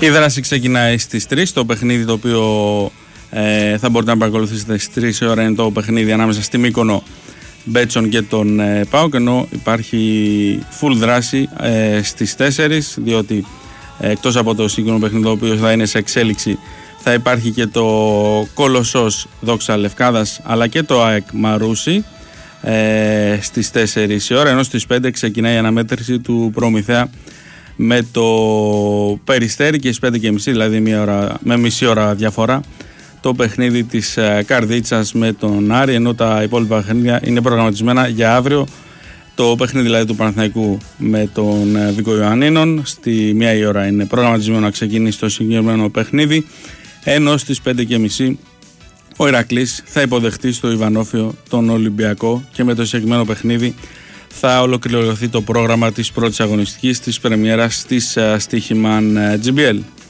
Η δράση ξεκινάει στις 3. Το παιχνίδι το οποίο θα μπορείτε να παρακολουθήσετε στις 3 ώρα είναι το παιχνίδι ανάμεσα στη Μύκονο, Μπέτσον και τον ΠΑΟΚ, ενώ υπάρχει full δράση στις 4, διότι εκτός από το σύγχρονο παιχνίδι το οποίο θα είναι σε εξέλιξη, θα υπάρχει και το Κολοσσός Δόξα Λευκάδας αλλά και το ΑΕΚ Μαρούσι στις 4 η ώρα, ενώ στις 5 ξεκινάει η αναμέτρηση του Προμηθέα με το Περιστέρι και στις 5.30, δηλαδή με μισή ώρα διαφορά, το παιχνίδι της Καρδίτσας με τον Άρη, ενώ τα υπόλοιπα παιχνίδια είναι προγραμματισμένα για αύριο. Το παιχνίδι δηλαδή του Παναθηναϊκού με τον Βίκο Ιωαννίνων στη 1 η ώρα είναι προγραμματισμένο να ξεκινήσει το συγκεκριμένο παιχνίδι, ενώ στις 5.30 ο Ηρακλής θα υποδεχτεί στο Ιβανόφιο τον Ολυμπιακό και με το συγκεκριμένο παιχνίδι θα ολοκληρωθεί το πρόγραμμα της πρώτης αγωνιστικής της πρεμιέρας της Στοίχημαν GBL.